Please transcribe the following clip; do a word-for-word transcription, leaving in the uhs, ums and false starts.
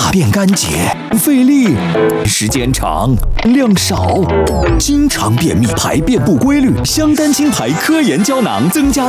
大便干结，费力，时间长，量少，经常便秘，排便不规律。香丹青牌科研胶囊增加